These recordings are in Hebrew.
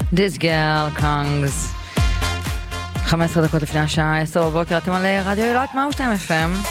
This Girl Kongs. 15 דקות לפני השעה 10 בבוקר, אתם על רדיו אילת, מה הוא 2 FM?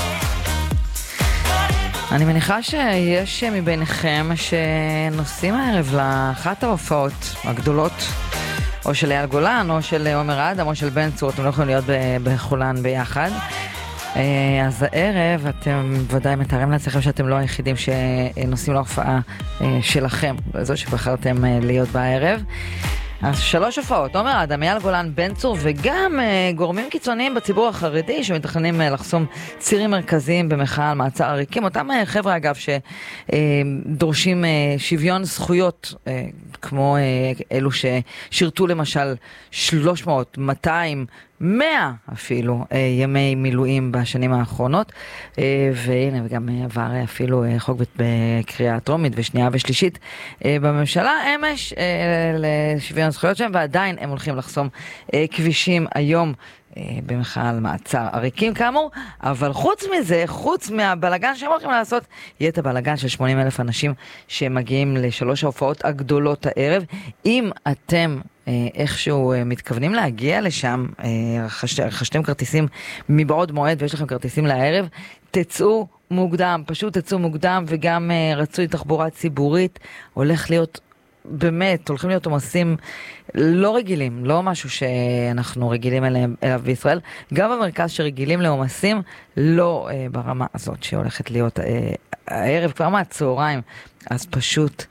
אני מניחה שיש מביניכם שנוסעים הערב לאחת ההופעות הגדולות, או של אייל גולן, או של עומר אדם, או של בן צור. אתם לא יכולים להיות בחולן ביחד. אז הערב אתם ודאי מתארים לעצמכם שאתם לא היחידים שנוסעים להופעה שלכם, זו שבחרתם להיות בערב. אז 3 הופעות, עומר אדם, אייל גולן, בן צור, וגם גורמים קיצוניים בציבור החרדי שמתכננים לחסום צירים מרכזיים במחאה על מעצר עריקים. אותם חבר'ה אגב שדורשים שוויון זכויות, כמו אלו ששירתו למשל 300, 200, 100 אפילו ימי מילואים בשנים האחרונות, והנה וגם עבר אפילו חוק בקריאה טרומית ושנייה ושלישית בממשלה אמש לשוויון זכויות שלהם, ועדיין הם הולכים לחסום כבישים היום במחאה על מעצר עריקים כאמור. אבל חוץ מזה, חוץ מהבלגן שהם הולכים לעשות, יהיה את הבלגן של 80,000 אנשים שמגיעים ל3 ההופעות הגדולות הערב. אם אתם איכשהו מתכוונים להגיע לשם, רכשתם כרטיסים מבעוד מועד ויש לכם כרטיסים לערב, תצאו מוקדם, פשוט תצאו מוקדם, וגם רצוי תחבורה ציבורית. הולך להיות באמת, הולכים להיות עומסים לא רגילים, לא משהו שאנחנו רגילים אליו בישראל, גם במרכז שרגילים לעומסים, לא ברמה הזאת שהולכת להיות הערב כבר מהצהריים. אז פשוט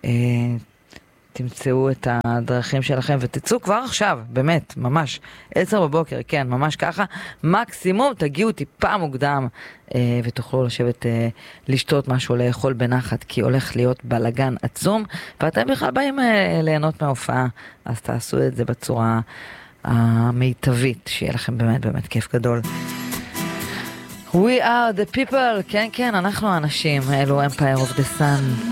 תמצאו את הדרכים שלכם ותצאו כבר עכשיו, באמת, ממש 10 בבוקר, כן, ממש ככה. מקסימום תגיעו טיפה מוקדם ותוכלו לשבת לשתות משהו, לאכול בנחת, כי הולך להיות בלגן עצום, ואתם בכלל באים ליהנות מההופעה, אז תעשו את זה בצורה המיטבית, שיהיה לכם באמת באמת כיף גדול. We are the people, כן כן, אנחנו האנשים, אלו Empire of the Sun.